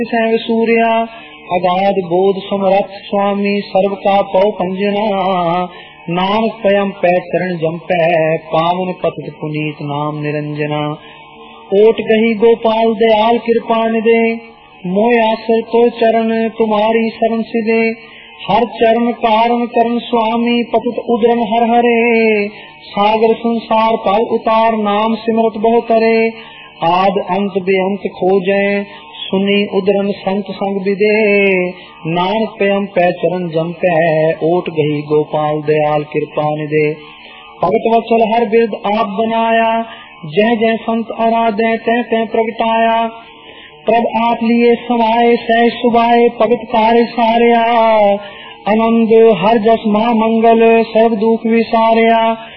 सैंग सूर्या अगाध बोध समरथ स्वामी सर्व का पौ पंजना नानक पयम पै चरण जमपै पावन पतित पुनीत नाम निरंजना। ओट गही गोपाल दयाल कृपा निदे मोय आश्रय तो चरण तुम्हारी शरण सिदे। हर चरण कारण करण स्वामी पतित उदरन हर हरे सागर संसार पाल उतार नाम सिमरत बहु करे। आद अंत बेअंत खोजै सुनी उदरन संत संग विदे नानक पयम पै चरण जमपै ओट गही गोपाल दयाल कृपा निदे। भगत वत्सल हर बिरद आप बनाया जय जय संत आराधे तय तय प्रगटाया। प्रभ आप लिए समाये सह सुभाए भगत कार्य सारिया आनंद हर जस महामंगल सर्व दुख विसारिया।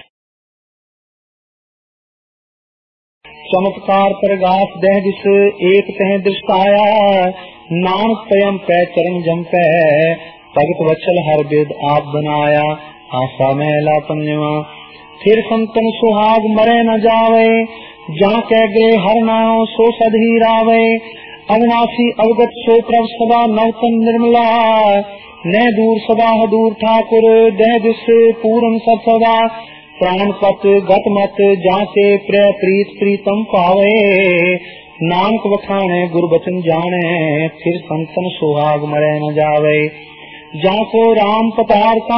चमत्कार प्रगास दह दिस एक तह दृष्टाया नानक पयम पै चरण जमपै भगत वत्सल हर बिरद आप बनाया। आशा महला पंजवा फिर संतन सुहाग मरे न जावे जहाँ कह गए हर नाम सो सदही रावे। अविनाशी अवगत सो प्रभ सदा नवतन निर्मला न दूर सदा हदूर ठाकुर दह दिस पूरन सब सदा। प्राण पत गत मत जाके प्रिय प्रीत प्रीतम पावे नानक वखाणे गुर बचन जाने फिर संतन सुहाग मरे न जावे। जाको राम पतार